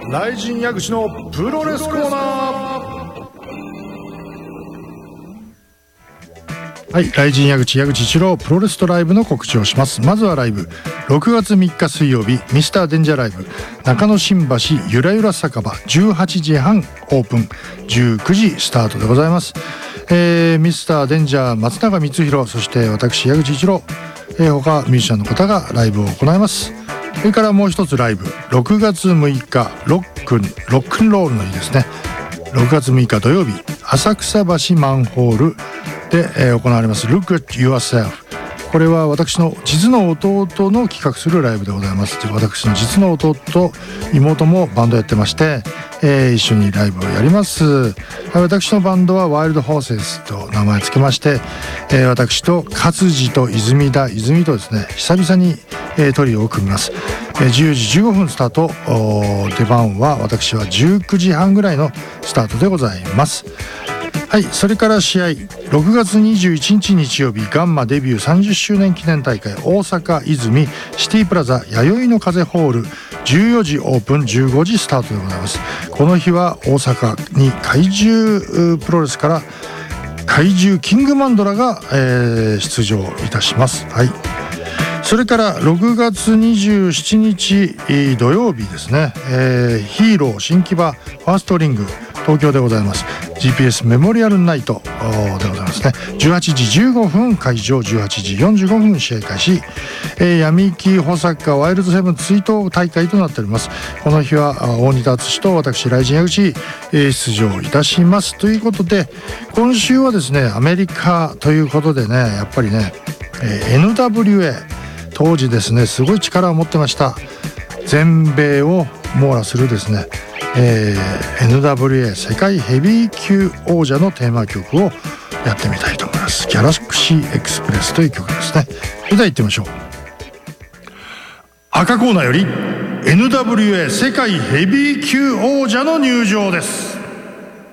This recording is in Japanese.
雷神矢口のプロレスコーナー。はい、雷神矢口一郎プロレスとライブの告知をします。まずはライブ、6月3日水曜日ミスターデンジャーライブ中野新橋ゆらゆら酒場18時半オープン、19時スタートでございます。ミスターデンジャー松永光弘、そして私矢口一郎、他ミュージシャンの方がライブを行います。それからもう一つライブ、6月6日ロックンロールの日ですね。6月6日土曜日浅草橋マンホールで、行われます Look at Yourself。 これは私の実の弟の企画するライブでございます。私の実の弟と妹もバンドやってまして、一緒にライブをやります。私のバンドはワイルドホーセスと名前つけまして、私と勝地と泉とですね久々に、トリオを組みます。10時15分スタート。出番は私は19時半ぐらいのスタートでございます。はい、それから試合、6月21日日曜日ガンマデビュー30周年記念大会大阪泉シティプラザ弥生の風ホール、14時オープン15時スタートでございます。この日は大阪に怪獣プロレスから怪獣キングマンドラが、出場いたします。はい、それから6月27日土曜日ですね、ヒーロー新木場ファーストリング東京でございます。 GPS メモリアルナイトでございますね。18時15分会場、18時45分試合開始。闇木保坂ワイルドセブン追悼大会となっております。この日は大仁田敦と私雷神矢口、出場いたします。ということで今週はですねアメリカということでね、やっぱりね、NWA 当時ですねすごい力を持ってました。全米を網羅するですね、NWA 世界ヘビー級王者のテーマ曲をやってみたいと思います。ギャラクシーエクスプレスという曲ですね。それでは行ってみましょう。赤コーナーより NWA 世界ヘビー級王者の入場です。